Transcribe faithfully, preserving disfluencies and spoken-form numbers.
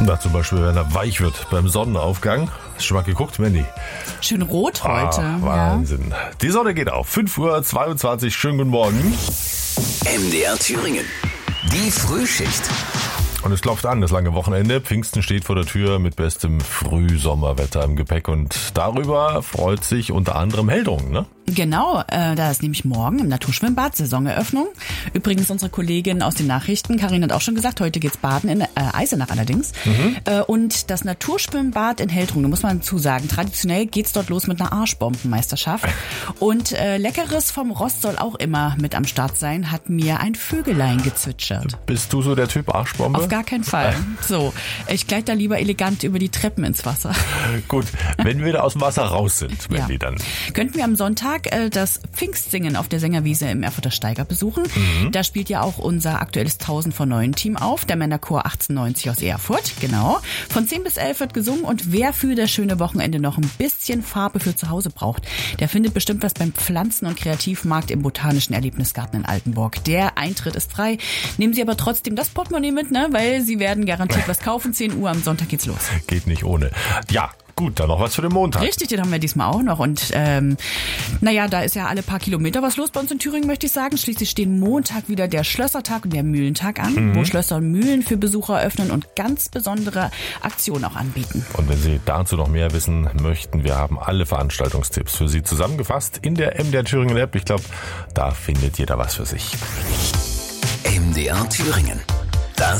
Na, zum Beispiel, wenn er weich wird beim Sonnenaufgang. Hast du schon mal geguckt, Mandy? Schön rot heute. Ah, Wahnsinn. Ja. Die Sonne geht auf. fünf Uhr zweiundzwanzig. Schönen guten Morgen. M D R Thüringen. Die Frühschicht. Und es klopft an, das lange Wochenende. Pfingsten steht vor der Tür mit bestem Frühsommerwetter im Gepäck. Und darüber freut sich unter anderem Heldrungen, ne? Genau, äh, da ist nämlich morgen im Naturschwimmbad Saisoneröffnung. Übrigens unsere Kollegin aus den Nachrichten, Karin hat auch schon gesagt, heute geht's baden in äh, Eisenach allerdings. Mhm. Äh, und das Naturschwimmbad in Heldrungen, da muss man zusagen, traditionell geht's dort los mit einer Arschbombenmeisterschaft. Und äh, Leckeres vom Rost soll auch immer mit am Start sein, hat mir ein Vögelein gezwitschert. Bist du so der Typ Arschbombe? Auf gar keinen Fall. So, ich gleite da lieber elegant über die Treppen ins Wasser. Gut, wenn wir da aus dem Wasser raus sind, wenn ja. die dann. Könnten wir am Sonntag das Pfingstsingen auf der Sängerwiese im Erfurter Steiger besuchen. Mhm. Da spielt ja auch unser aktuelles tausend vor neun Team auf, der Männerchor achtzehnhundertneunzig aus Erfurt, genau. Von zehn bis elf wird gesungen und wer für das schöne Wochenende noch ein bisschen Farbe für zu Hause braucht, der findet bestimmt was beim Pflanzen- und Kreativmarkt im Botanischen Erlebnisgarten in Altenburg. Der Eintritt ist frei. Nehmen Sie aber trotzdem das Portemonnaie mit, ne? Weil Sie werden garantiert was kaufen. zehn Uhr am Sonntag geht's los. Geht nicht ohne. Ja. Gut, dann noch was für den Montag. Richtig, den haben wir diesmal auch noch. Und ähm, naja, da ist ja alle paar Kilometer was los bei uns in Thüringen, möchte ich sagen. Schließlich stehen Montag wieder der Schlössertag und der Mühlentag an, mhm. wo Schlösser und Mühlen für Besucher öffnen und ganz besondere Aktionen auch anbieten. Und wenn Sie dazu noch mehr wissen möchten, wir haben alle Veranstaltungstipps für Sie zusammengefasst in der M D R Thüringen App. Ich glaube, da findet jeder was für sich. M D R Thüringen.